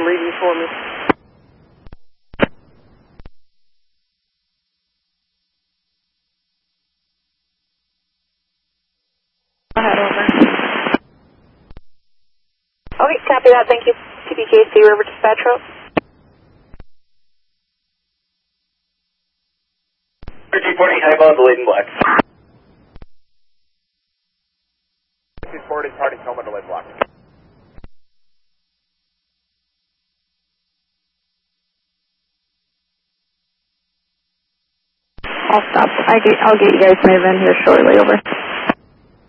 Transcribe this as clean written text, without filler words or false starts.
leaving for me. Go ahead, over. Okay, copy that. Thank you. TPKC River Dispatch Road. 1340, highbound, delayed in black. 1340, party coma, delayed block. I'll stop. I'll get you guys moving here shortly, over.